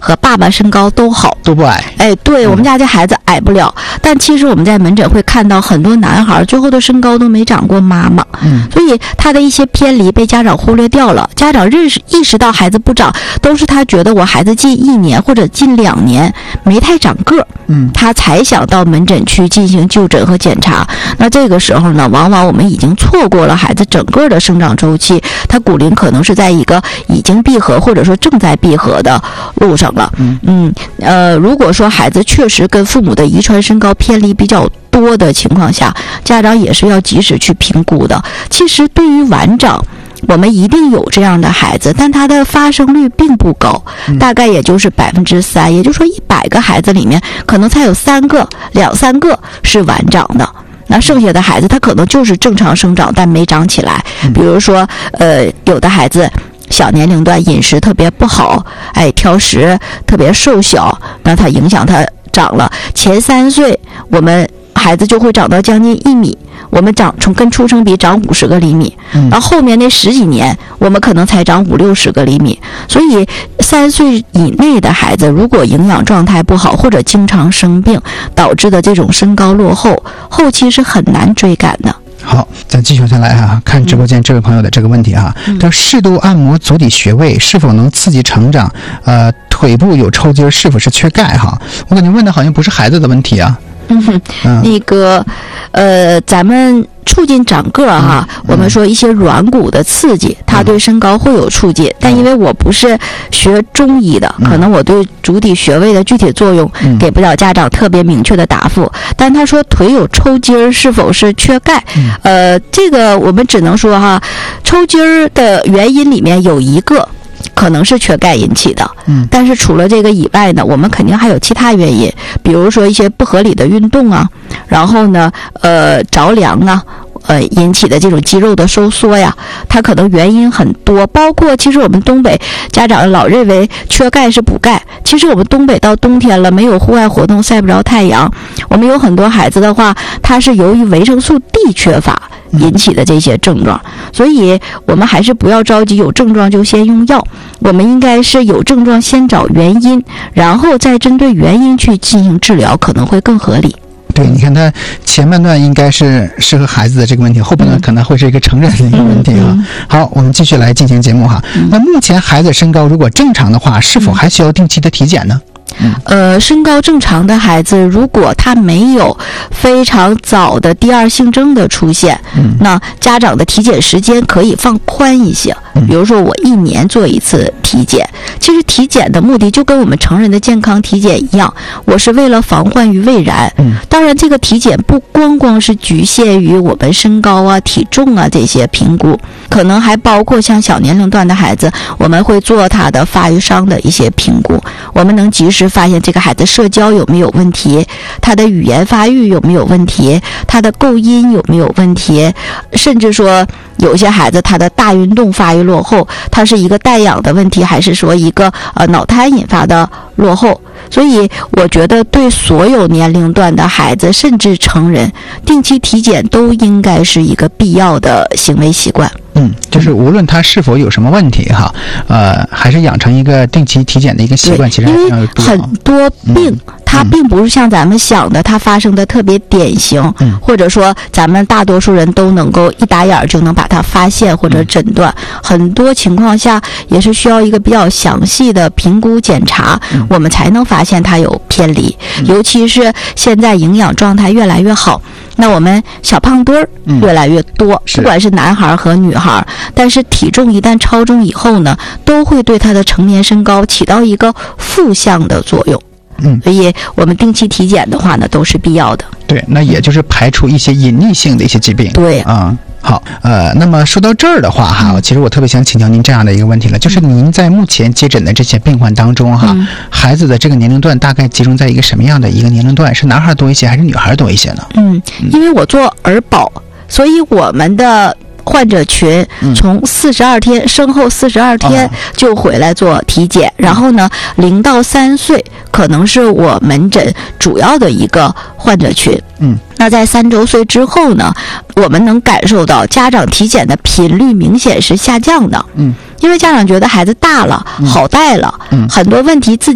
和爸爸身高都好， 都不矮。 对，我们家这孩子矮不了，但其实我们在门诊会看到很多男孩最后的身高都没长过妈妈，所以他的一些偏离被家长忽略掉了。家长意识到孩子不长，都是他觉得我孩子近1年或者近2年没太长个，他才想到门诊去进行就诊和检查。那这个时候呢，往往我们已经错过了孩子整个的生长周期，他骨龄可能是在一个已经闭合或者说正在闭合的路上了。如果说孩子确实跟父母的遗传身高偏离比较多的情况下，家长也是要及时去评估的。其实对于晚长，我们一定有这样的孩子，但他的发生率并不高，大概也就是3%，也就是说100个孩子里面可能才有2-3个是晚长的。那剩下的孩子他可能就是正常生长但没长起来，比如说有的孩子小年龄段饮食特别不好，挑食特别瘦小，那它影响他长了。前3岁我们孩子就会长到将近1米，我们跟出生比长50个厘米，然后后面那10几年我们可能才长50-60个厘米。所以3岁以内的孩子如果营养状态不好或者经常生病导致的这种身高落后，后期是很难追赶的。 好，咱继续下来看直播间这位朋友的这个问题他适度按摩足底穴位是否能刺激成长？腿部有抽筋是否是缺钙？我感觉问的好像不是孩子的问题啊。 那个咱们促进长个我们说一些软骨的刺激，它对身高会有促进，但因为我不是学中医的，可能我对足底穴位的具体作用给不了家长特别明确的答复。但他说腿有抽筋是否是缺钙？这个我们只能说抽筋的原因里面有一个可能是缺钙引起的，但是除了这个以外呢，我们肯定还有其他原因，比如说一些不合理的运动然后呢着凉引起的这种肌肉的收缩呀，它可能原因很多，包括其实我们东北家长老认为缺钙是补钙，其实我们东北到冬天了，没有户外活动，晒不着太阳，我们有很多孩子的话，他是由于维生素 D 缺乏引起的这些症状，所以我们还是不要着急有症状就先用药，我们应该是有症状先找原因，然后再针对原因去进行治疗，可能会更合理。 对，你看他前半段应该是适合孩子的这个问题，后半段可能会是一个成人的一个问题好，我们继续来进行节目那目前孩子身高如果正常的话，是否还需要定期的体检呢？ 身高正常的孩子，如果他没有非常早的第二性征的出现，那家长的体检时间可以放宽一些，比如说我1年做一次体检。其实体检的目的就跟我们成人的健康体检一样，我是为了防患于未然。当然这个体检不光是局限于我们身高体重这些评估，可能还包括像小年龄段的孩子，我们会做他的发育上的一些评估，我们能及时发现这个孩子社交有没有问题，他的语言发育有没有问题，他的构音有没有问题，甚至说有些孩子他的大运动发育落后，他是一个带氧的问题，还是说一个脑瘫引发的落后。所以我觉得对所有年龄段的孩子甚至成人，定期体检都应该是一个必要的行为习惯。 就是无论他是否有什么问题还是养成一个定期体检的一个习惯，其实因为很多病它并不是像咱们想的它发生的特别典型，或者说咱们大多数人都能够一打眼就能把它发现或者诊断，很多情况下也是需要一个比较详细的评估检查，我们才能发现它有偏离。尤其是现在营养状态越来越好，那我们小胖墩儿越来越多，不管是男孩和女孩，但是体重一旦超重以后呢，都会对他的成年身高起到一个负向的作用。所以我们定期体检的话呢，都是必要的。 对，那也就是排除一些隐匿性的一些疾病。 对好，那么说到这儿的话其实我特别想请教您这样的一个问题了，就是您在目前接诊的这些病患当中孩子的这个年龄段大概集中在一个什么样的一个年龄段？是男孩多一些还是女孩多一些呢？ 因为我做儿保，所以我们的患者群从42天生后42天就回来做体检，然后呢0到3岁可能是我门诊主要的一个患者群。那在3周岁之后呢，我们能感受到家长体检的频率明显是下降的。因为家长觉得孩子大了，好带了，很多问题自己